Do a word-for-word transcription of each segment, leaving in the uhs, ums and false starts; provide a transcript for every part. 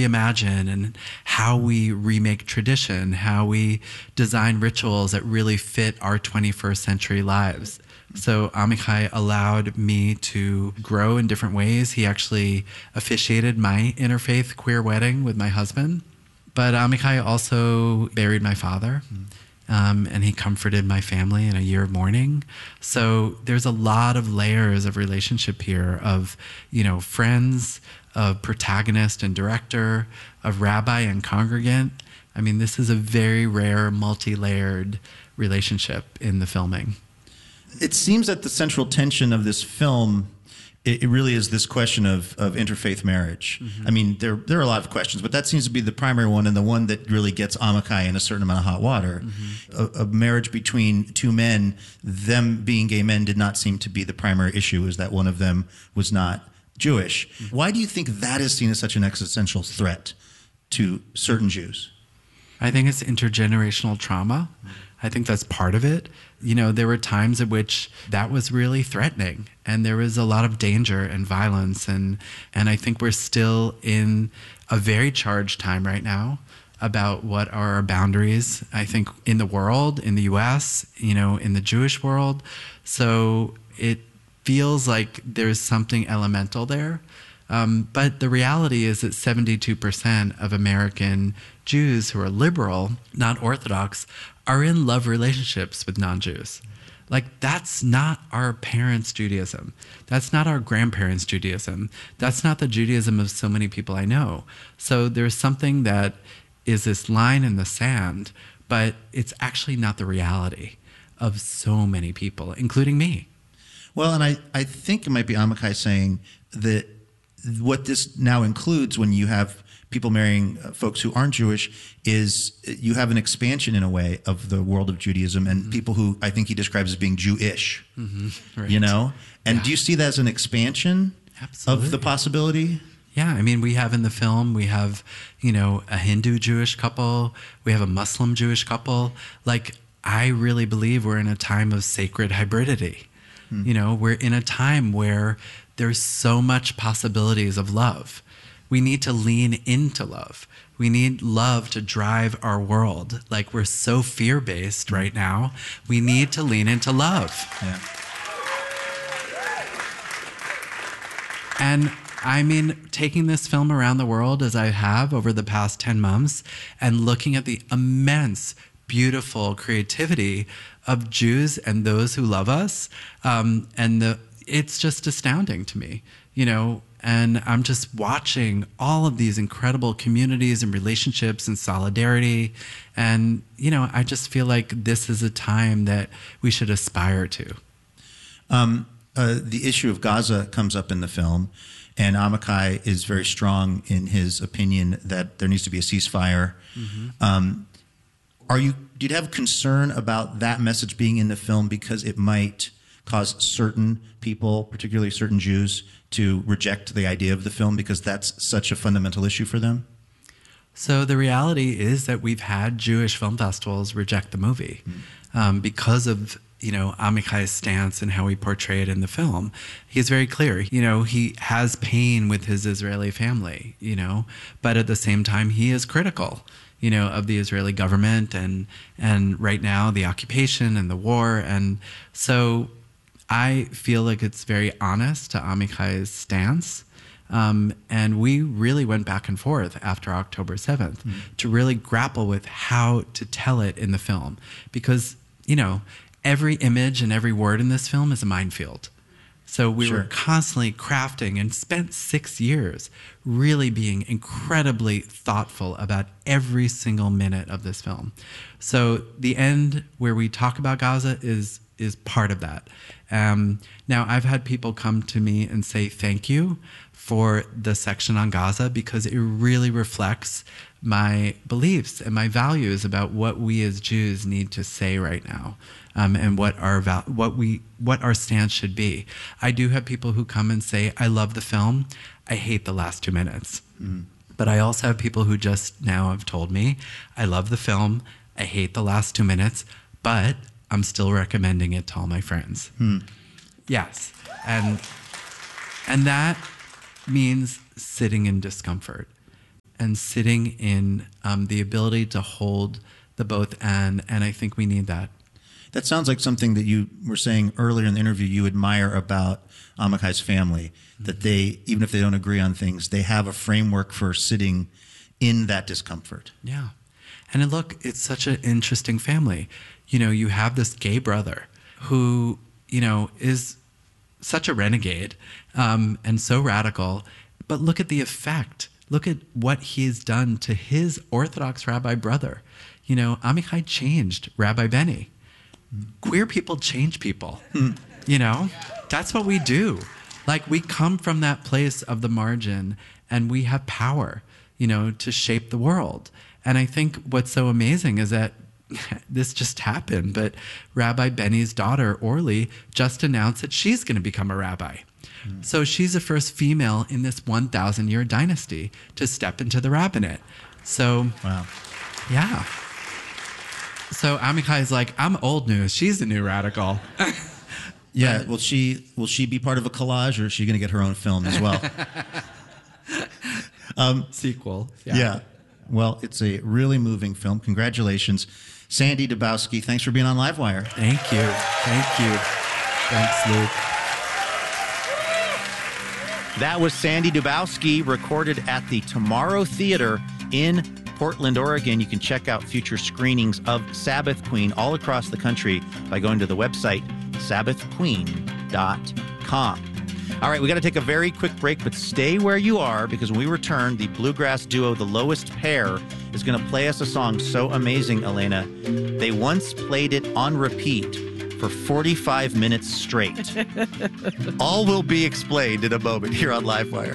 reimagine and how we remake tradition, how we design rituals that really fit our twenty-first century lives. So Amichai allowed me to grow in different ways. He actually officiated my interfaith queer wedding with my husband. But Amichai also buried my father, um, and he comforted my family in a year of mourning. So there's a lot of layers of relationship here of, you know, friends, of protagonist and director, of rabbi and congregant. I mean, this is a very rare, multi-layered relationship in the filming. It seems that the central tension of this film, it, it really is this question of, of interfaith marriage. Mm-hmm. I mean, there there are a lot of questions, but that seems to be the primary one and the one that really gets Amichai in a certain amount of hot water. Mm-hmm. A, a marriage between two men, them being gay men, did not seem to be the primary issue, is that one of them was not Jewish. Mm-hmm. Why do you think that is seen as such an existential threat to certain Jews? I think it's intergenerational trauma. I think that's part of it. You know, there were times at which that was really threatening, and there was a lot of danger and violence, and and I think we're still in a very charged time right now about what are our boundaries, I think, in the world, in the U S, you know, in the Jewish world. So it feels like there's something elemental there. Um, but the reality is that seventy-two percent of American Jews who are liberal, not Orthodox, are in love relationships with non-Jews. Like, that's not our parents' Judaism. That's not our grandparents' Judaism. That's not the Judaism of so many people I know. So there's something that is this line in the sand, but it's actually not the reality of so many people, including me. Well, and I, I think it might be Amichai saying that what this now includes when you have people marrying folks who aren't Jewish is you have an expansion in a way of the world of Judaism and mm-hmm. people who I think he describes as being Jewish, mm-hmm. right. you know? And yeah. do you see that as an expansion Absolutely. Of the possibility? Yeah, I mean, we have in the film, we have, you know, a Hindu Jewish couple, we have a Muslim Jewish couple. Like, I really believe we're in a time of sacred hybridity. Hmm. You know, we're in a time where there's so much possibilities of love. We need to lean into love. We need love to drive our world. Like, we're so fear-based right now. We need to lean into love. Yeah. And I mean, taking this film around the world as I have over the past ten months and looking at the immense, beautiful creativity of Jews and those who love us, um, and the it's just astounding to me, you know, and I'm just watching all of these incredible communities and relationships and solidarity. And, you know, I just feel like this is a time that we should aspire to. Um, uh, the issue of Gaza comes up in the film, and Amichai is very strong in his opinion that there needs to be a ceasefire. Mm-hmm. Um, are you, do you have concern about that message being in the film because it might cause certain people, particularly certain Jews, to reject the idea of the film because that's such a fundamental issue for them? So the reality is that we've had Jewish film festivals reject the movie mm. um, because of, you know, Amichai's stance and how he portrayed in the film. He's very clear. You know, he has pain with his Israeli family, you know, but at the same time, he is critical, you know, of the Israeli government and and right now the occupation and the war. And so I feel like it's very honest to Amichai's stance. Um, and we really went back and forth after October seventh mm. to really grapple with how to tell it in the film. Because, you know, every image and every word in this film is a minefield. So we sure. were constantly crafting and spent six years really being incredibly thoughtful about every single minute of this film. So the end where we talk about Gaza is is part of that. Um, now, I've had people come to me and say thank you for the section on Gaza because it really reflects my beliefs and my values about what we as Jews need to say right now, um, and what our val- what we what our stance should be. I do have people who come and say, I love the film, I hate the last two minutes. Mm. But I also have people who just now have told me, I love the film, I hate the last two minutes, but I'm still recommending it to all my friends. Hmm. Yes. And and that means sitting in discomfort. and sitting in um, the ability to hold the both and. And I think we need that. That sounds like something that you were saying earlier in the interview you admire about Amicai's family, mm-hmm. that they, even if they don't agree on things, they have a framework for sitting in that discomfort. Yeah. And look, it's such an interesting family. You know, you have this gay brother who, you know, is such a renegade um, and so radical, but look at the effect. Look at what he's done to his Orthodox rabbi brother. You know, Amichai changed Rabbi Benny. Queer people change people, you know? That's what we do. Like, we come from that place of the margin, and we have power, you know, to shape the world. And I think what's so amazing is that this just happened, but Rabbi Benny's daughter, Orly, just announced that she's going to become a rabbi. Mm. So she's the first female in this one thousand year dynasty to step into the rabbinate. So, wow. Yeah. So Amichai is like, I'm old news. She's the new radical. Yeah. Will she will she be part of a collage, or is she going to get her own film as well? um, Sequel. Yeah. yeah. Well, it's a really moving film. Congratulations. Sandy Dabowski, thanks for being on Livewire. Thank you. Thank you. Thanks, Luke. That was Sandy Dabowski, recorded at the Tomorrow Theater in Portland, Oregon. You can check out future screenings of Sabbath Queen all across the country by going to the website sabbath queen dot com. All right, we got to take a very quick break, but stay where you are, because when we return, the bluegrass duo The Lowest Pair is going to play us a song so amazing, Elena. They once played it on repeat for forty-five minutes straight. All will be explained in a moment here on Livewire.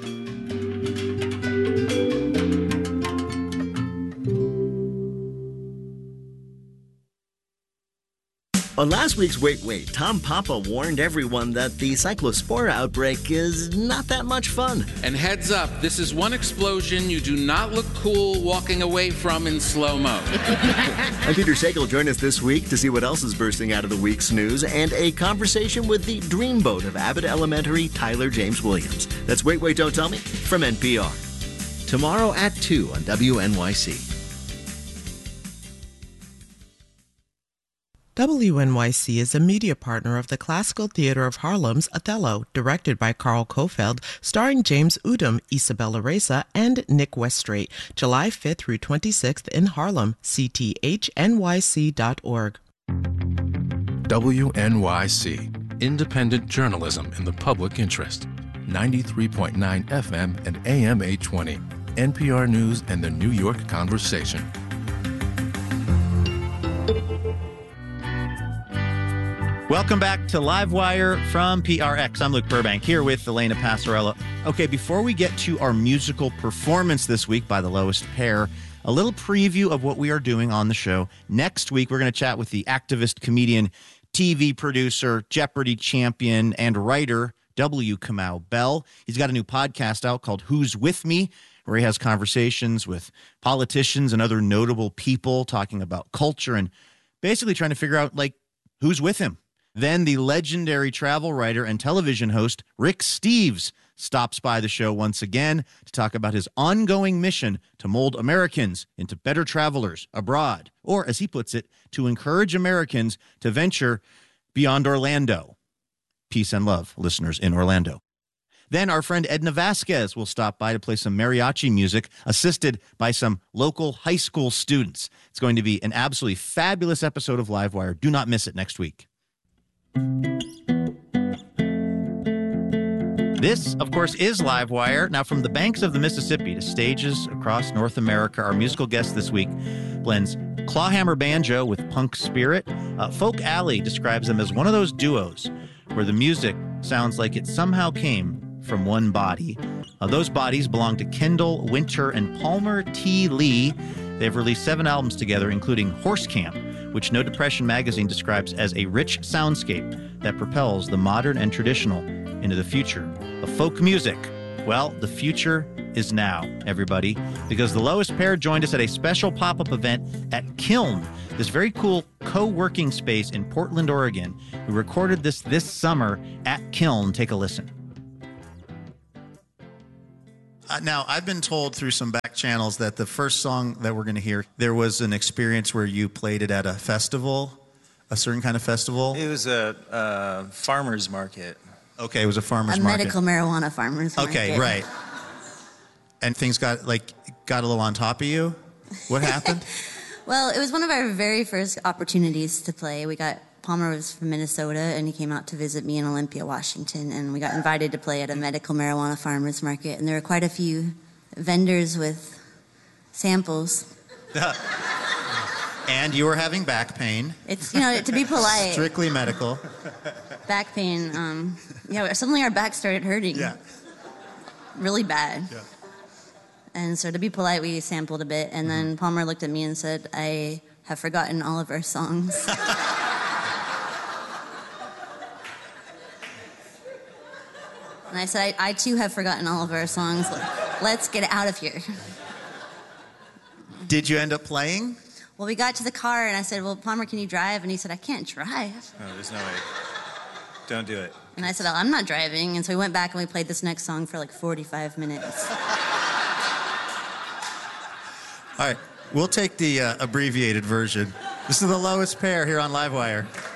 On last week's Wait Wait, Tom Papa warned everyone that the cyclospora outbreak is not that much fun. And heads up, this is one explosion you do not look cool walking away from in slow-mo. I'm Peter Sagal. Join us this week to see what else is bursting out of the week's news and a conversation with the dreamboat of Abbott Elementary, Tyler James Williams. That's Wait Wait, Don't Tell Me from N P R. Tomorrow at two on W N Y C. W N Y C is a media partner of the Classical Theater of Harlem's Othello, directed by Carl Kofeld, starring James Udom, Isabella Reza, and Nick Weststraight, July fifth through twenty-sixth in Harlem, c t h n y c dot org. W N Y C, independent journalism in the public interest, ninety-three point nine F M and A M eight twenty, N P R News and the New York Conversation. Welcome back to Livewire from P R X. I'm Luke Burbank here with Elena Passarello. Okay, before we get to our musical performance this week by The Lowest Pair, a little preview of what we are doing on the show. Next week, we're going to chat with the activist, comedian, T V producer, Jeopardy champion, and writer, W. Kamau Bell. He's got a new podcast out called Who's With Me, where he has conversations with politicians and other notable people talking about culture and basically trying to figure out, like, who's with him. Then the legendary travel writer and television host Rick Steves stops by the show once again to talk about his ongoing mission to mold Americans into better travelers abroad, or, as he puts it, to encourage Americans to venture beyond Orlando. Peace and love, listeners in Orlando. Then our friend Edna Vasquez will stop by to play some mariachi music, assisted by some local high school students. It's going to be an absolutely fabulous episode of Livewire. Do not miss it next week. This, of course, is Livewire. Now, from the banks of the Mississippi to stages across North America, our musical guest this week blends clawhammer banjo with punk spirit. Uh, Folk Alley describes them as one of those duos where the music sounds like it somehow came from one body. Uh, those bodies belong to Kendall Winter and Palmer T. Lee. They've released seven albums together, including Horse Camp, which No Depression magazine describes as a rich soundscape that propels the modern and traditional into the future of folk music. Well, the future is now, everybody, because The Lowest Pair joined us at a special pop-up event at Kiln, this very cool co-working space in Portland, Oregon. We recorded this this summer at Kiln. Take a listen. Uh, now, I've been told through some back channels that the first song that we're going to hear, there was an experience where you played it at a festival, a certain kind of festival. It was a uh, farmer's market. Okay, it was a farmer's a market. medical marijuana farmer's market. Okay, right. And things got like got a little on top of you. What happened? Well, it was one of our very first opportunities to play. We got Palmer was from Minnesota, and he came out to visit me in Olympia, Washington, and we got invited to play at a medical marijuana farmer's market. And there were quite a few vendors with samples. And you were having back pain. It's, you know, to be polite. Strictly medical. Back pain. Um, yeah, suddenly our back started hurting. Yeah. Really bad. Yeah. And so to be polite, we sampled a bit. And then Palmer looked at me and said, I have forgotten all of our songs. And I said, I, I too have forgotten all of our songs. Let's get out of here. Did you end up playing? Well, we got to the car, and I said, well, Palmer, can you drive? And he said, I can't drive. No, there's no way. Don't do it. And I said, oh, I'm not driving. And so we went back and we played this next song for like forty-five minutes. All right, we'll take the uh, abbreviated version. This is the Lowest Pair here on Livewire.